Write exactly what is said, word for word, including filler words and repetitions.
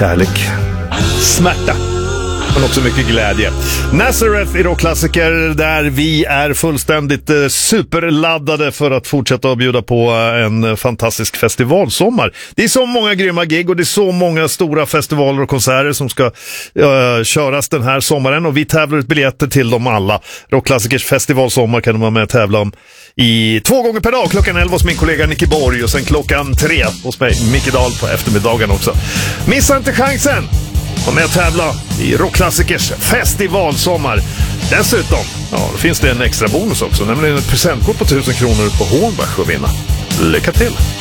kärlek, smärta, men också mycket glädje. Nazareth i rockklassiker, där vi är fullständigt eh, superladdade för att fortsätta att bjuda på en fantastisk festivalsommar. Det är så många grymma gig och det är så många stora festivaler och konserter som ska eh, köras den här sommaren, och vi tävlar ut biljetter till dem alla. Rockklassikers festivalsommar kan de vara med och tävla om i två gånger per dag, klockan elva hos min kollega Nicky Borg och sen klockan tre hos mig, Micke Dahl, på eftermiddagen också. Missa inte chansen! Var med och tävla i Rockklassikers festivalsommar. Dessutom, ja, då finns det en extra bonus också, nämligen ett presentkort på tusen kronor på Hornbach att vinna. Lycka till!